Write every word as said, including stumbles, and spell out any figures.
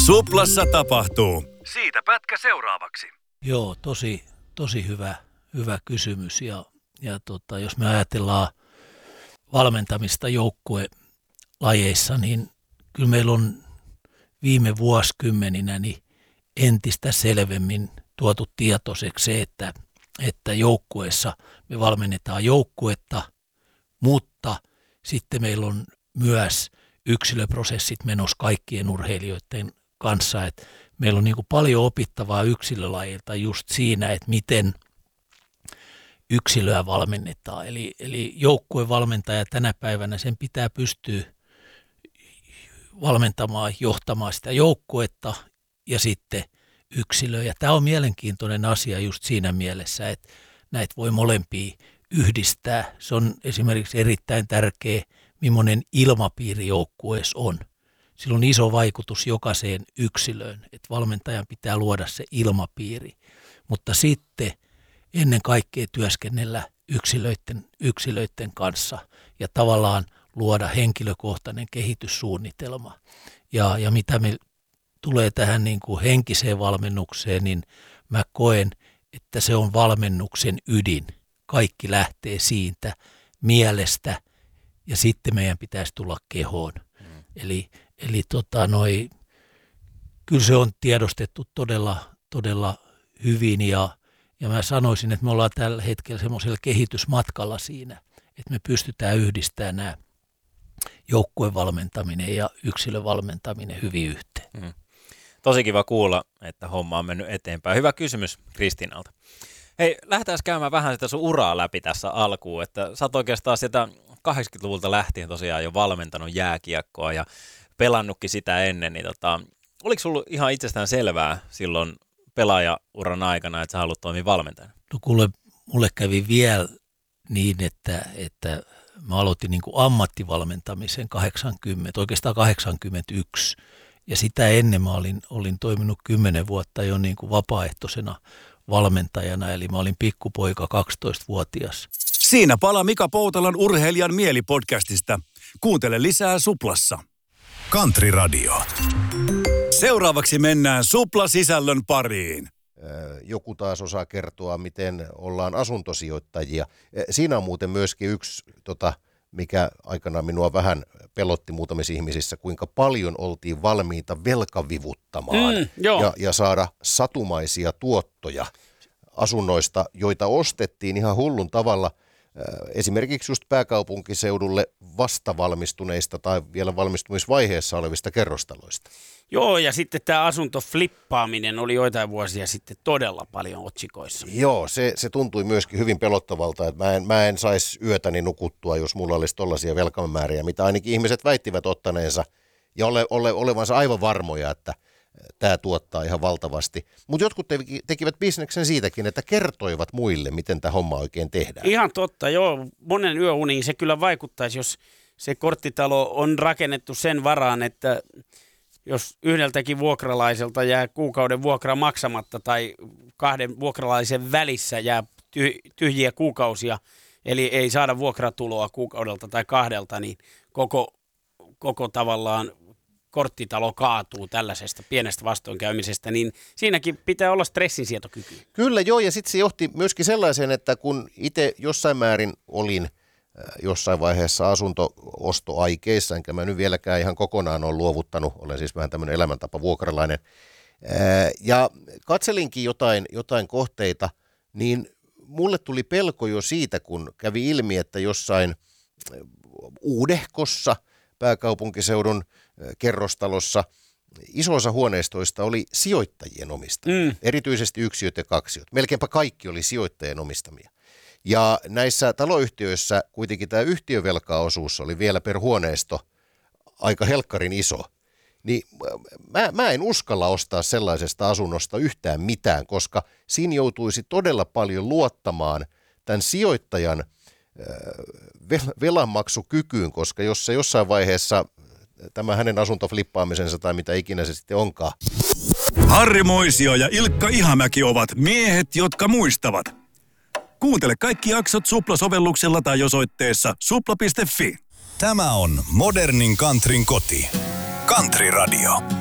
Suplassa tapahtuu. Siitä pätkä seuraavaksi. Joo, tosi, tosi hyvä, hyvä kysymys. Ja, ja tota, jos me ajatellaan valmentamista joukkuelajeissa, niin kyllä meillä on viime vuosikymmeninä niin entistä selvemmin tuotu tietoiseksi se, että, että joukkueessa me valmennetaan joukkuetta, mutta sitten meillä on myös yksilöprosessit menossa kaikkien urheilijoiden kanssa. Et meillä on niin kuin paljon opittavaa yksilölajilta just siinä, että miten yksilöä valmennetaan. Eli, eli joukkuevalmentaja tänä päivänä sen pitää pystyä valmentamaan, johtamaan sitä joukkuetta ja sitten yksilöä. Ja tämä on mielenkiintoinen asia just siinä mielessä, että näitä voi molempia yhdistää. Se on esimerkiksi erittäin tärkeä, millainen ilmapiiri joukkueessa on. Sillä on iso vaikutus jokaiseen yksilöön, että valmentajan pitää luoda se ilmapiiri. Mutta sitten ennen kaikkea työskennellä yksilöiden, yksilöiden kanssa ja tavallaan luoda henkilökohtainen kehityssuunnitelma. Ja, ja mitä me tulee tähän niin kuin henkiseen valmennukseen, niin mä koen, että se on valmennuksen ydin. Kaikki lähtee siitä mielestä ja sitten meidän pitäisi tulla kehoon. Mm. Eli, eli tota noi, kyllä se on tiedostettu todella, todella hyvin ja, ja mä sanoisin, että me ollaan tällä hetkellä semmoisella kehitysmatkalla siinä, että me pystytään yhdistämään nämä joukkuevalmentaminen ja yksilövalmentaminen hyvin yhteen. Mm. Tosi kiva kuulla, että homma on mennyt eteenpäin. Hyvä kysymys Kristiinalta. Hei, lähdetään käymään vähän sitä sun uraa läpi tässä alkuun, että sä oot oikeastaan sieltä kahdeksankymmentäluvulta lähtien tosiaan jo valmentanut jääkiekkoa ja pelannutkin sitä ennen, niin tota, oliko sulla ihan itsestään selvää silloin pelaajauran aikana, että sä haluat toimia valmentajana? No kuule, mulle kävi vielä niin, että, että mä aloitin niin kuin ammattivalmentamisen kahdeksankymmentä, oikeastaan kahdeksankymmentäyksi. Ja sitä ennen mä olin, olin toiminut kymmenen vuotta jo niin kuin vapaaehtoisena valmentajana, eli mä olin pikkupoika kaksitoistavuotias. Siinä palaa Mika Poutalan Urheilijan mieli-podcastista. Kuuntele lisää Suplassa. Country Radio. Seuraavaksi mennään Supla-sisällön pariin. Joku taas osaa kertoa, miten ollaan asuntosijoittajia. Siinä on muuten myöskin yksi, tota, mikä aikanaan minua vähän pelotti muutamissa ihmisissä, kuinka paljon oltiin valmiita velkavivuttamaan mm, ja, ja saada satumaisia tuottoja asunnoista, joita ostettiin ihan hullun tavalla esimerkiksi just pääkaupunkiseudulle vastavalmistuneista tai vielä valmistumisvaiheessa olevista kerrostaloista. Joo, ja sitten tämä asuntoflippaaminen oli joitain vuosia sitten todella paljon otsikoissa. Joo, se, se tuntui myöskin hyvin pelottavalta, että mä en, mä en saisi yötäni nukuttua, jos mulla olisi tollaisia velkamääriä, mitä ainakin ihmiset väittivät ottaneensa ja ole, ole, olevansa aivan varmoja, että tämä tuottaa ihan valtavasti. Mutta jotkut tekivät bisneksen siitäkin, että kertoivat muille, miten tämä homma oikein tehdään. Ihan totta, joo. Monen yöuniin se kyllä vaikuttaisi, jos se korttitalo on rakennettu sen varaan, että jos yhdeltäkin vuokralaiselta jää kuukauden vuokra maksamatta tai kahden vuokralaisen välissä jää tyhjiä kuukausia, eli ei saada vuokratuloa kuukaudelta tai kahdelta, niin koko, koko tavallaan korttitalo kaatuu tällaisesta pienestä vastoinkäymisestä, niin siinäkin pitää olla stressinsietokyky. Kyllä joo, ja sitten se johti myöskin sellaiseen, että kun itse jossain määrin olin jossain vaiheessa asunto-ostoaikeissa, enkä mä nyt vieläkään ihan kokonaan ole luovuttanut, olen siis vähän tämmöinen elämäntapa vuokralainen, ja katselinkin jotain, jotain kohteita, niin mulle tuli pelko jo siitä, kun kävi ilmi, että jossain Uudehkossa, pääkaupunkiseudun kerrostalossa, iso osa huoneistoista oli sijoittajien omistamia, mm. erityisesti yksiöt ja kaksiöt. Melkeinpä kaikki oli sijoittajien omistamia. Ja näissä taloyhtiöissä kuitenkin tämä yhtiövelkaosuus oli vielä per huoneisto aika helkkarin iso. Niin mä, mä en uskalla ostaa sellaisesta asunnosta yhtään mitään, koska siinä joutuisi todella paljon luottamaan tämän sijoittajan velanmaksukykyyn, koska jos se jossain vaiheessa tämä hänen asuntoflippaamisensa tai mitä ikinä se sitten onkaan. Harri Moisio ja Ilkka Ihamäki ovat miehet, jotka muistavat. Kuuntele kaikki jaksot Supla-sovelluksella tai osoitteessa supla piste fi. Tämä on modernin countryn koti. Country Radio.